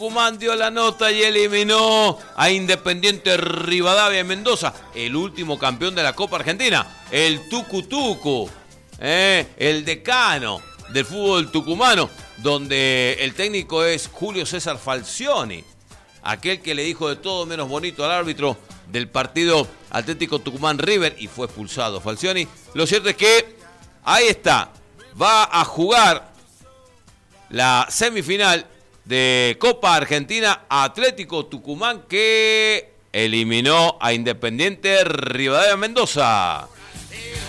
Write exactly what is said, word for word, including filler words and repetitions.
Tucumán dio la nota y eliminó a Independiente Rivadavia de Mendoza, el último campeón de la Copa Argentina, el Tucu Tucu, eh, el decano del fútbol tucumano, donde el técnico es Julio César Falcioni, aquel que le dijo de todo menos bonito al árbitro del partido Atlético Tucumán River y fue expulsado Falcioni. Lo cierto es que ahí está, va a jugar la semifinal de Copa Argentina Atlético Tucumán, que eliminó a Independiente Rivadavia Mendoza.